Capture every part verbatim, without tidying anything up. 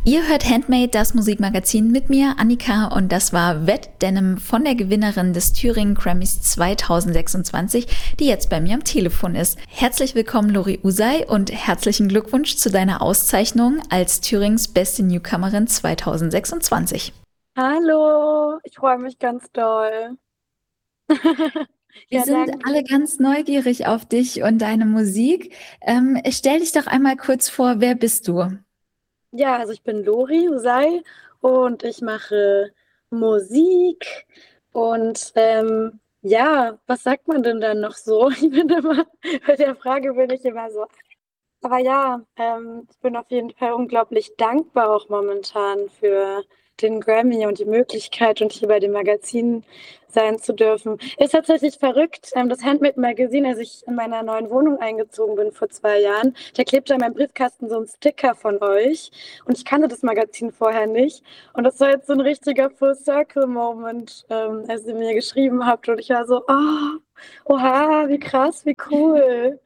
Ihr hört Handmade, das Musikmagazin mit mir, Annika, und das war Wet Denim von der Gewinnerin des Thüringen Grammys zwanzig sechsundzwanzig, die jetzt bei mir am Telefon ist. Herzlich willkommen, Lori Usai, und herzlichen Glückwunsch zu deiner Auszeichnung als Thürings beste Newcomerin zwanzig sechsundzwanzig. Hallo, ich freue mich ganz doll. Wir Ja, sind danke. alle ganz neugierig auf dich und deine Musik. Ähm, stell dich doch einmal kurz vor, wer bist du? Ja, also ich bin Lori Usai und ich mache Musik und ähm, ja, was sagt man denn dann noch so? Ich bin immer, bei der Frage bin ich immer so. Aber ja, ähm, ich bin auf jeden Fall unglaublich dankbar auch momentan für den Grammy und die Möglichkeit, und hier bei dem Magazin sein zu dürfen. Ist tatsächlich verrückt. Ähm, das Handmade Magazin, als ich in meiner neuen Wohnung eingezogen bin vor zwei Jahren, da klebte an meinem Briefkasten so ein Sticker von euch. Und ich kannte das Magazin vorher nicht. Und das war jetzt so ein richtiger Full-Circle-Moment, ähm, als ihr mir geschrieben habt. Und ich war so, oh, oha, wie krass, wie cool.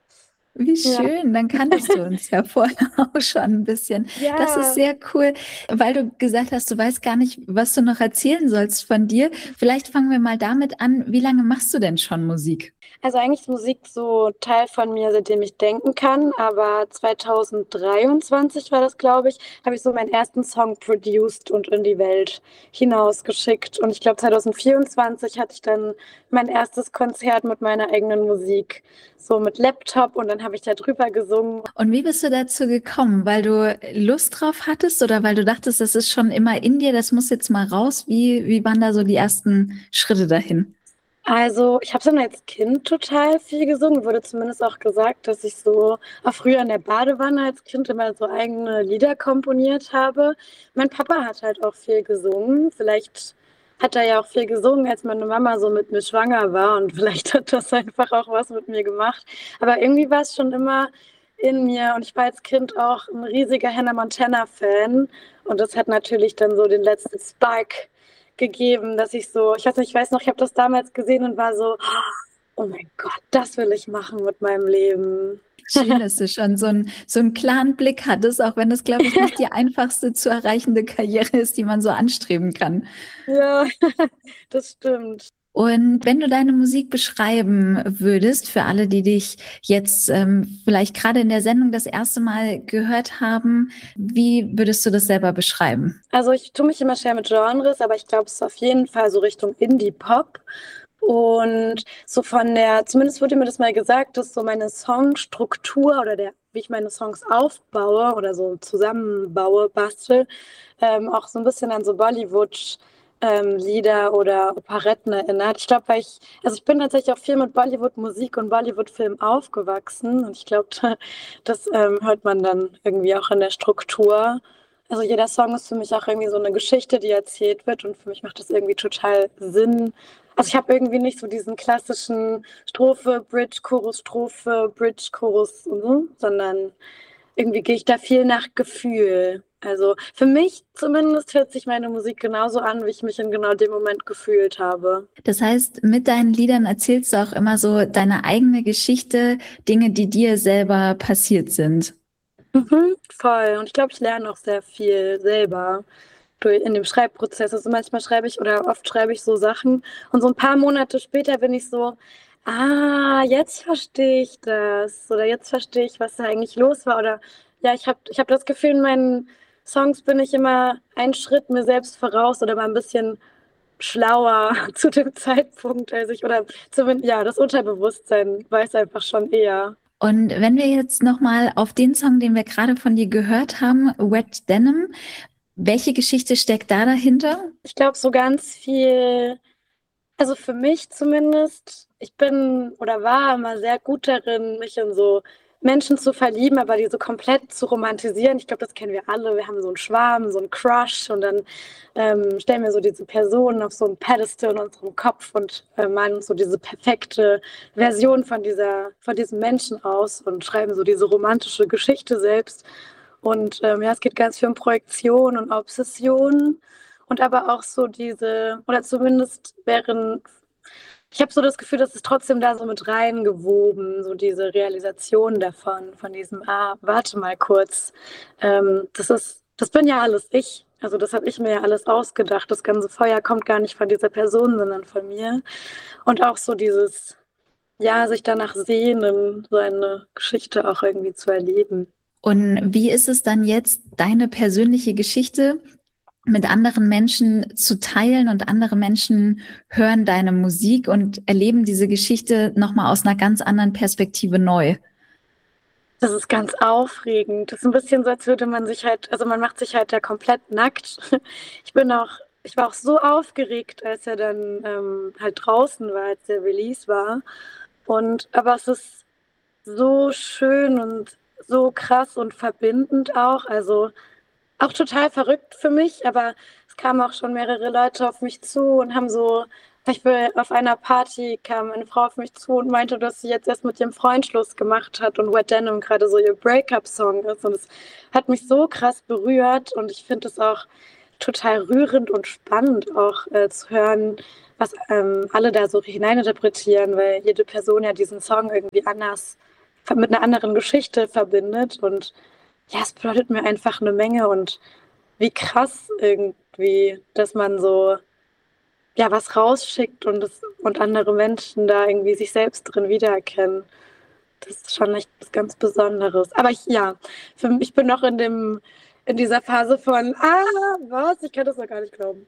Wie Ja. schön, dann kanntest du uns ja vorher auch schon ein bisschen. Das ist Ja, sehr cool, weil du gesagt hast, du weißt gar nicht, was du noch erzählen sollst von dir. Vielleicht fangen wir mal damit an, wie lange machst du denn schon Musik? also eigentlich ist Musik so Teil von mir, seitdem ich denken kann, aber zwanzig dreiundzwanzig war das, glaube ich, habe ich so meinen ersten Song produced und in die Welt hinausgeschickt. Und ich glaube, zwanzig vierundzwanzig hatte ich dann mein erstes Konzert mit meiner eigenen Musik, so mit Laptop, und dann habe ich da drüber gesungen. Und wie bist du dazu gekommen? Weil du Lust drauf hattest oder weil du dachtest, das ist schon immer in dir, das muss jetzt mal raus? Wie, wie waren da so die ersten Schritte dahin? Also, ich habe schon als Kind total viel gesungen. Wurde zumindest auch gesagt, dass ich so auch früher in der Badewanne als Kind immer so eigene Lieder komponiert habe. Mein Papa hat halt auch viel gesungen. Vielleicht hat er ja auch viel gesungen, als meine Mama so mit mir schwanger war, und vielleicht hat das einfach auch was mit mir gemacht. Aber irgendwie war es schon immer in mir, und ich war als Kind auch ein riesiger Hannah Montana-Fan, und das hat natürlich dann so den letzten Spark gegeben, dass ich so, ich weiß nicht, ich weiß noch, ich habe das damals gesehen und war so, oh mein Gott, das will ich machen mit meinem Leben. Schön, dass du schon so einen, so einen klaren Blick hattest, auch wenn das, glaube ich, nicht die einfachste zu erreichende Karriere ist, die man so anstreben kann. Ja, das stimmt. Und wenn du deine Musik beschreiben würdest, für alle, die dich jetzt ähm, vielleicht gerade in der Sendung das erste Mal gehört haben, wie würdest du das selber beschreiben? Also ich tue mich immer schwer mit Genres, aber ich glaube, es ist auf jeden Fall so Richtung Indie-Pop. Und so von der, zumindest wurde mir das mal gesagt, dass so meine Songstruktur oder der, wie ich meine Songs aufbaue oder so zusammenbaue, bastel, ähm, auch so ein bisschen an so Bollywood ähm, Lieder oder Operetten erinnert. Ich glaube, weil ich, also ich bin tatsächlich auch viel mit Bollywood-Musik und Bollywood-Film aufgewachsen, und ich glaube, das ähm, hört man dann irgendwie auch in der Struktur. Also jeder Song ist für mich auch irgendwie so eine Geschichte, die erzählt wird, und für mich macht das irgendwie total Sinn. Also ich habe irgendwie nicht so diesen klassischen Strophe, Bridge, Chorus, Strophe, Bridge, Chorus und so, sondern irgendwie gehe ich da viel nach Gefühl. Also für mich zumindest hört sich meine Musik genauso an, wie ich mich in genau dem Moment gefühlt habe. Das heißt, mit deinen Liedern erzählst du auch immer so deine eigene Geschichte, Dinge, die dir selber passiert sind. Mhm, voll. Und ich glaube, ich lerne auch sehr viel selber durch, in dem Schreibprozess. Also manchmal schreibe ich oder oft schreibe ich so Sachen, und so ein paar Monate später bin ich so, ah, jetzt verstehe ich das. Oder jetzt verstehe ich, was da eigentlich los war. Oder ja, ich habe ich hab das Gefühl, in meinen Songs bin ich immer einen Schritt mir selbst voraus oder mal ein bisschen schlauer zu dem Zeitpunkt, als ich, oder zumindest, ja, das Unterbewusstsein weiß einfach schon eher. Und wenn wir jetzt nochmal auf den Song, den wir gerade von dir gehört haben, Wet Denim, welche Geschichte steckt da dahinter? Ich glaube, so ganz viel. Also für mich zumindest, ich bin oder war immer sehr gut darin, mich in so Menschen zu verlieben, aber die so komplett zu romantisieren. Ich glaube, das kennen wir alle. Wir haben so einen Schwarm, so einen Crush, und dann ähm, stellen wir so diese Person auf so ein Pedestal in unserem Kopf und äh, malen uns so diese perfekte Version von dieser, von diesem Menschen aus und schreiben so diese romantische Geschichte selbst. Und ähm, ja, es geht ganz viel um Projektion und Obsession. Und aber auch so diese, oder zumindest wären, ich habe so das Gefühl, dass es trotzdem da so mit reingewoben, so diese Realisation davon, von diesem, ah, warte mal kurz. Ähm, das ist Das bin ja alles ich. Also das habe ich mir ja alles ausgedacht. Das ganze Feuer kommt gar nicht von dieser Person, sondern von mir. Und auch so dieses, ja, sich danach sehnen, so eine Geschichte auch irgendwie zu erleben. Und wie ist es dann jetzt, deine persönliche Geschichte mit anderen Menschen zu teilen, und andere Menschen hören deine Musik und erleben diese Geschichte nochmal aus einer ganz anderen Perspektive neu? Das ist ganz aufregend. Das ist ein bisschen so, als würde man sich halt, also man macht sich halt da komplett nackt. Ich bin auch, ich war auch so aufgeregt, als er dann ähm, halt draußen war, als der Release war. Und aber es ist so schön und so krass und verbindend auch. Also auch total verrückt für mich, aber es kamen auch schon mehrere Leute auf mich zu und haben so, ich will auf einer Party kam eine Frau auf mich zu und meinte, dass sie jetzt erst mit ihrem Freund Schluss gemacht hat und Wet Denim gerade so ihr Breakup-Song ist. Und es hat mich so krass berührt, und ich finde es auch total rührend und spannend auch äh, zu hören, was ähm, alle da so hineininterpretieren, weil jede Person ja diesen Song irgendwie anders mit einer anderen Geschichte verbindet. Und ja, es bedeutet mir einfach eine Menge, und wie krass irgendwie, dass man so, ja, was rausschickt und das, und andere Menschen da irgendwie sich selbst drin wiedererkennen. Das ist schon echt was ganz Besonderes. Aber ich, ja, für mich, ich bin noch in dem, in dieser Phase von, ah, was? Ich kann das noch gar nicht glauben.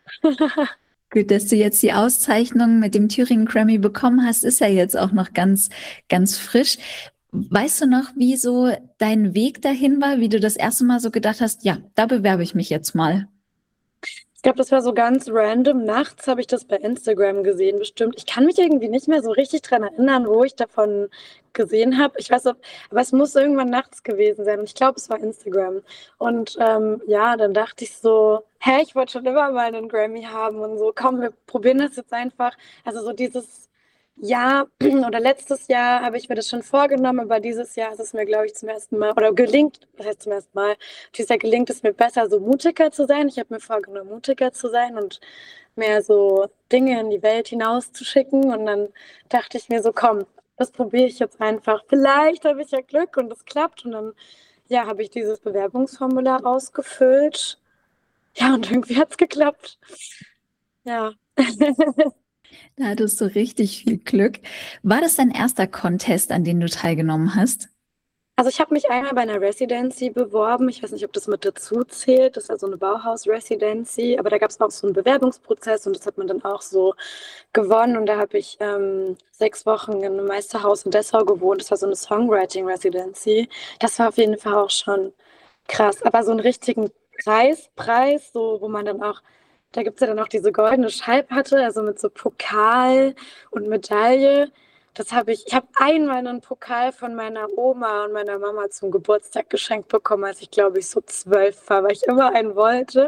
Gut, dass du jetzt die Auszeichnung mit dem Thüringen Grammy bekommen hast, ist ja jetzt auch noch ganz, ganz frisch. Weißt du noch, wie so dein Weg dahin war, wie du das erste Mal so gedacht hast, ja, da bewerbe ich mich jetzt mal? Ich glaube, das war so ganz random. Nachts habe ich das bei Instagram gesehen, bestimmt. Ich kann mich irgendwie nicht mehr so richtig dran erinnern, wo ich davon gesehen habe. Ich weiß, ob, aber es muss irgendwann nachts gewesen sein. Und ich glaube, es war Instagram. Und ähm, ja, dann dachte ich so, hä, ich wollte schon immer mal einen Grammy haben und so, komm, wir probieren das jetzt einfach. Also so dieses Jahr oder letztes Jahr habe ich mir das schon vorgenommen, aber dieses Jahr ist es mir, glaube ich, zum ersten Mal, oder gelingt, was heißt zum ersten Mal, dieses Jahr gelingt es mir besser, so mutiger zu sein. Ich habe mir vorgenommen, mutiger zu sein und mehr so Dinge in die Welt hinauszuschicken. Und dann dachte ich mir so, komm, das probiere ich jetzt einfach. Vielleicht habe ich ja Glück und es klappt. Und dann, ja, habe ich dieses Bewerbungsformular ausgefüllt. Ja, und irgendwie hat es geklappt. Ja. Da hattest du richtig viel Glück. War das dein erster Contest, an dem du teilgenommen hast? Also ich habe mich einmal bei einer Residency beworben. Ich weiß nicht, ob das mit dazu zählt. Das ist also eine Bauhaus-Residency. Aber da gab es auch so einen Bewerbungsprozess, und das hat man dann auch so gewonnen. Und da habe ich ähm, sechs Wochen in einem Meisterhaus in Dessau gewohnt. Das war so eine Songwriting-Residency. Das war auf jeden Fall auch schon krass. Aber so einen richtigen Preispreis, so, wo man dann auch, da gibt es ja dann auch diese goldene Schallplatte, also mit so Pokal und Medaille. Das habe ich, ich habe einmal einen Pokal von meiner Oma und meiner Mama zum Geburtstag geschenkt bekommen, als ich, glaube ich, so zwölf war, weil ich immer einen wollte.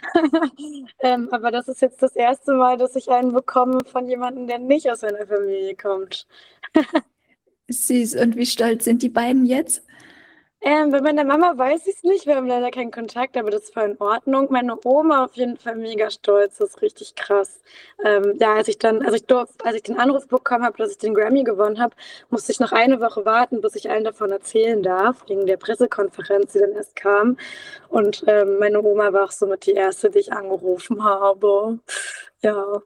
ähm, aber das ist jetzt das erste Mal, dass ich einen bekomme von jemandem, der nicht aus meiner Familie kommt. Süß. Und wie stolz sind die beiden jetzt? Ähm, bei meiner Mama weiß ich es nicht. Wir haben leider keinen Kontakt, aber das war in Ordnung. Meine Oma auf jeden Fall mega stolz. Das ist richtig krass. Ähm, ja, als ich dann, also ich durfte, als ich den Anruf bekommen habe, dass ich den Grammy gewonnen habe, musste ich noch eine Woche warten, bis ich allen davon erzählen darf, wegen der Pressekonferenz, die dann erst kam. Und ähm, meine Oma war auch somit die erste, die ich angerufen habe. Ja.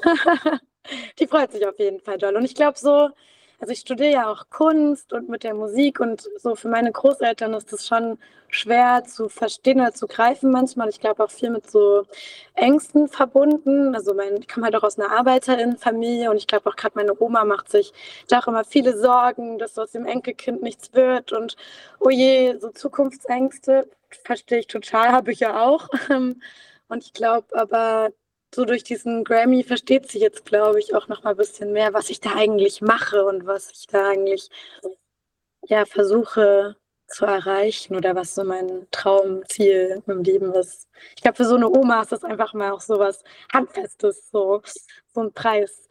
Die freut sich auf jeden Fall doll. Und ich glaube so, also ich studiere ja auch Kunst und mit der Musik, und so für meine Großeltern ist das schon schwer zu verstehen oder zu greifen manchmal. Ich glaube auch viel mit so Ängsten verbunden. Also mein, ich komme halt auch aus einer Arbeiterinnenfamilie, und ich glaube auch gerade meine Oma macht sich da auch immer viele Sorgen, dass aus dem Enkelkind nichts wird, und oh je, so Zukunftsängste verstehe ich total, habe ich ja auch. Und ich glaube aber, so durch diesen Grammy versteht sie jetzt, glaube ich, auch noch mal ein bisschen mehr, was ich da eigentlich mache und was ich da eigentlich ja versuche zu erreichen, oder was so mein Traumziel im Leben ist. Ich glaube, für so eine Oma ist das einfach mal auch so was Handfestes, so, so ein Preis.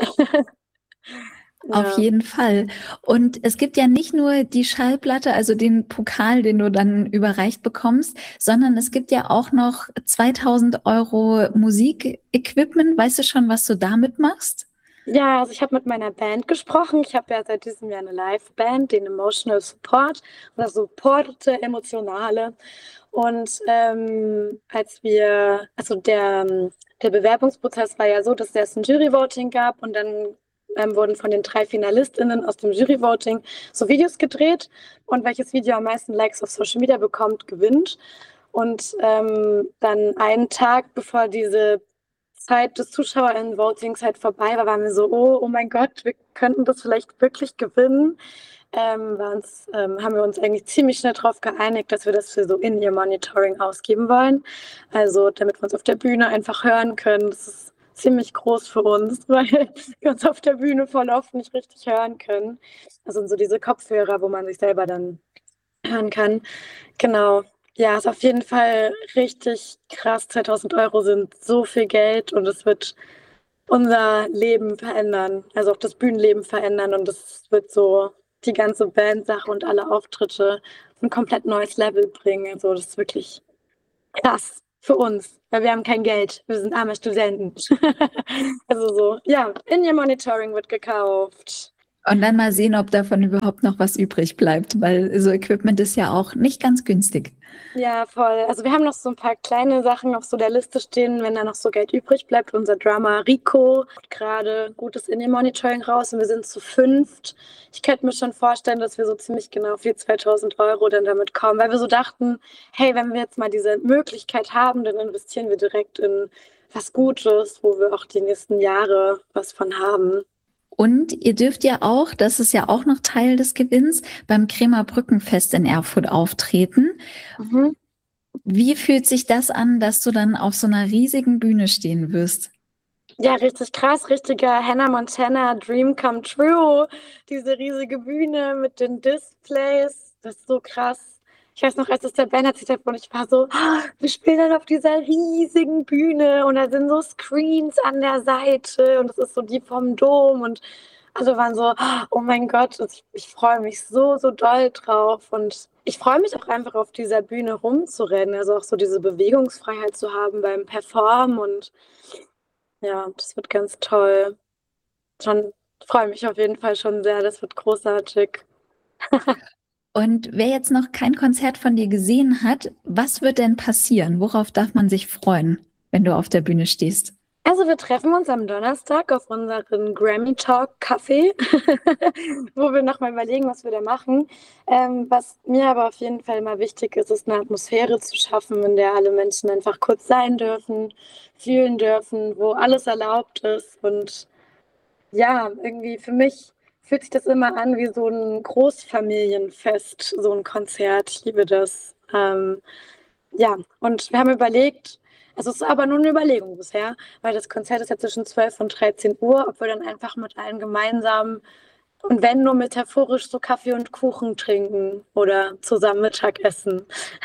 Auf Ja. jeden Fall. Und es gibt ja nicht nur die Schallplatte, also den Pokal, den du dann überreicht bekommst, sondern es gibt ja auch noch zweitausend Euro Musikequipment. Weißt du schon, was du damit machst? Ja, also ich habe mit meiner Band gesprochen. Ich habe ja seit diesem Jahr eine Liveband, den Emotional Support oder Supporte Emotionale. Und ähm, als wir, also der, ähm, der Bewerbungsprozess war ja so, dass es ein Jury-Voting gab und dann ähm, wurden von den drei FinalistInnen aus dem Jury-Voting so Videos gedreht und welches Video am meisten Likes auf Social Media bekommt, gewinnt. Und ähm, dann einen Tag bevor diese Zeit des ZuschauerInnen-Votings halt vorbei war, waren wir so, oh, oh mein Gott, wir könnten das vielleicht wirklich gewinnen. Ähm, uns, ähm, haben wir uns eigentlich ziemlich schnell darauf geeinigt, dass wir das für so In-Ear-Monitoring ausgeben wollen. Also damit wir uns auf der Bühne einfach hören können. Das ist ziemlich groß für uns, weil wir uns auf der Bühne voll oft nicht richtig hören können. Also so diese Kopfhörer, wo man sich selber dann hören kann. Genau. Ja, ist auf jeden Fall richtig krass. zweitausend Euro sind so viel Geld und es wird unser Leben verändern, also auch das Bühnenleben verändern und es wird so die ganze Bandsache und alle Auftritte auf ein komplett neues Level bringen. Also das ist wirklich krass für uns, weil wir haben kein Geld. Wir sind arme Studenten. Also so, ja, In-Ear Monitoring wird gekauft. Und dann mal sehen, ob davon überhaupt noch was übrig bleibt, weil so Equipment ist ja auch nicht ganz günstig. Ja, voll. Also wir haben noch so ein paar kleine Sachen auf so der Liste stehen, wenn da noch so Geld übrig bleibt. Unser Drummer Rico hat gerade gutes In-Ear-Monitoring raus und wir sind zu fünft. Ich könnte mir schon vorstellen, dass wir so ziemlich genau auf die zweitausend Euro dann damit kommen, weil wir so dachten, hey, wenn wir jetzt mal diese Möglichkeit haben, dann investieren wir direkt in was Gutes, wo wir auch die nächsten Jahre was von haben. Und ihr dürft ja auch, das ist ja auch noch Teil des Gewinns, beim Kremer Brückenfest in Erfurt auftreten. Mhm. Wie fühlt sich das an, dass du dann auf so einer riesigen Bühne stehen wirst? Ja, richtig krass, richtiger Hannah Montana Dream come true. Diese riesige Bühne mit den Displays, das ist so krass. Ich weiß noch, als es der Band erzählt hat und ich war so, "Ah, wir spielen dann auf dieser riesigen Bühne und da sind so Screens an der Seite und das ist so die vom Dom und alle waren so, oh mein Gott, ich, ich freue mich so, so doll drauf und ich freue mich auch einfach auf dieser Bühne rumzurennen, also auch so diese Bewegungsfreiheit zu haben beim Performen und ja, das wird ganz toll. Schon freue mich auf jeden Fall schon sehr, das wird großartig. Und wer jetzt noch kein Konzert von dir gesehen hat, was wird denn passieren? Worauf darf man sich freuen, wenn du auf der Bühne stehst? Also wir treffen uns am Donnerstag auf unseren Grammy Talk Café, wo wir nochmal überlegen, was wir da machen. Ähm, was mir aber auf jeden Fall immer wichtig ist, ist eine Atmosphäre zu schaffen, in der alle Menschen einfach kurz sein dürfen, fühlen dürfen, wo alles erlaubt ist. Und ja, irgendwie für mich fühlt sich das immer an wie so ein Großfamilienfest, so ein Konzert. Ich liebe das. Ähm, ja, und wir haben überlegt, also es ist aber nur eine Überlegung bisher, weil das Konzert ist ja zwischen zwölf und dreizehn Uhr, ob wir dann einfach mit allen gemeinsam und wenn nur metaphorisch so Kaffee und Kuchen trinken oder zusammen Mittag essen.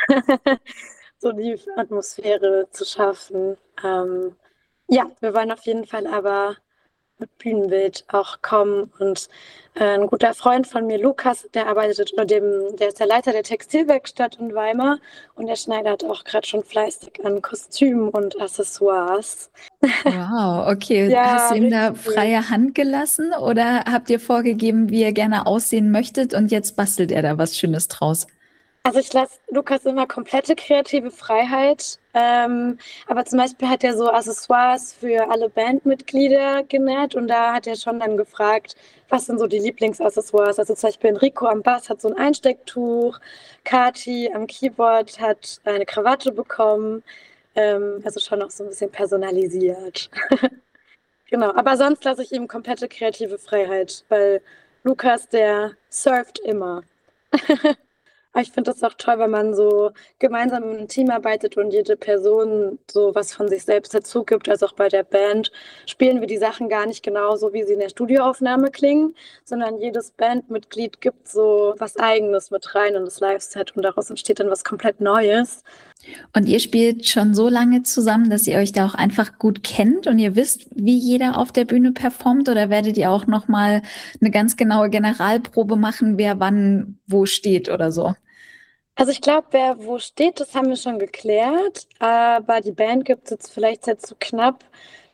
So die Atmosphäre zu schaffen. Ähm, ja, wir wollen auf jeden Fall aber mit Bühnenbild auch kommen. Und äh, ein guter Freund von mir, Lukas, der arbeitet oder dem, der ist der Leiter der Textilwerkstatt in Weimar und der schneidert auch gerade schon fleißig an Kostümen und Accessoires. Wow, okay. Ja, Hast du ihm da richtig cool. freie Hand gelassen oder habt ihr vorgegeben, wie ihr gerne aussehen möchtet und jetzt bastelt er da was Schönes draus? Also ich lasse Lukas immer komplette kreative Freiheit. Ähm, aber zum Beispiel hat er so Accessoires für alle Bandmitglieder genäht und da hat er schon dann gefragt, was sind so die Lieblingsaccessoires. Also zum Beispiel Enrico am Bass hat so ein Einstecktuch, Kati am Keyboard hat eine Krawatte bekommen. Ähm, also schon noch so ein bisschen personalisiert. Genau, aber sonst lasse ich ihm komplette kreative Freiheit, weil Lukas, der surft immer. Aber ich finde das auch toll, wenn man so gemeinsam in einem Team arbeitet und jede Person so was von sich selbst dazu gibt. Also auch bei der Band spielen wir die Sachen gar nicht genauso, wie sie in der Studioaufnahme klingen, sondern jedes Bandmitglied gibt so was Eigenes mit rein in das Live-Set und daraus entsteht dann was komplett Neues. Und ihr spielt schon so lange zusammen, dass ihr euch da auch einfach gut kennt und ihr wisst, wie jeder auf der Bühne performt, oder werdet ihr auch noch mal eine ganz genaue Generalprobe machen, wer wann wo steht oder so? Also ich glaube, wer wo steht, das haben wir schon geklärt, aber die Band gibt es jetzt vielleicht seit so knapp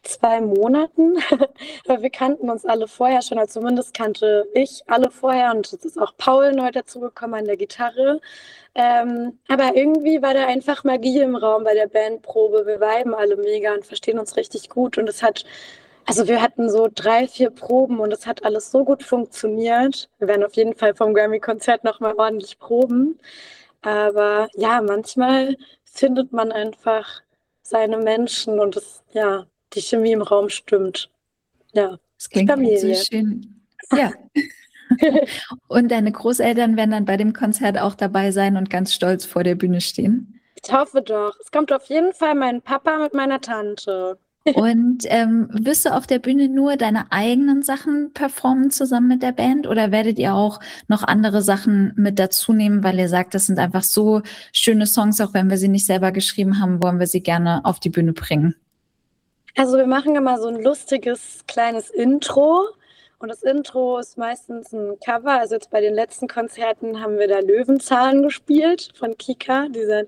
zwei Monaten. Aber wir kannten uns alle vorher schon, also zumindest kannte ich alle vorher und es ist auch Paul neu dazugekommen an der Gitarre. Ähm, aber irgendwie war da einfach Magie im Raum bei der Bandprobe. Wir viben alle mega und verstehen uns richtig gut und es hat, also wir hatten so drei, vier Proben und es hat alles so gut funktioniert. Wir werden auf jeden Fall vom Grammy-Konzert nochmal ordentlich proben. Aber ja, manchmal findet man einfach seine Menschen und es, ja, die Chemie im Raum stimmt. Ja, Das die klingt so Familie. schön. Ja. Und deine Großeltern werden dann bei dem Konzert auch dabei sein und ganz stolz vor der Bühne stehen? Ich hoffe doch. Es kommt auf jeden Fall mein Papa mit meiner Tante. Und ähm, wirst du auf der Bühne nur deine eigenen Sachen performen zusammen mit der Band oder werdet ihr auch noch andere Sachen mit dazu nehmen, weil ihr sagt, das sind einfach so schöne Songs, auch wenn wir sie nicht selber geschrieben haben, wollen wir sie gerne auf die Bühne bringen? Also wir machen immer so ein lustiges kleines Intro und das Intro ist meistens ein Cover. Also jetzt bei den letzten Konzerten haben wir da Löwenzahn gespielt von Kika, dieser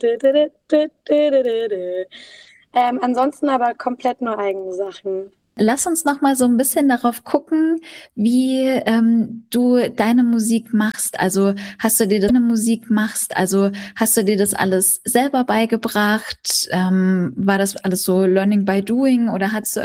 ähm, ansonsten aber komplett nur eigene Sachen. Lass uns noch mal so ein bisschen darauf gucken, wie ähm, du deine Musik machst. Also hast du dir deine Musik machst, also hast du dir das alles selber beigebracht? Ähm, war das alles so Learning by Doing oder hast du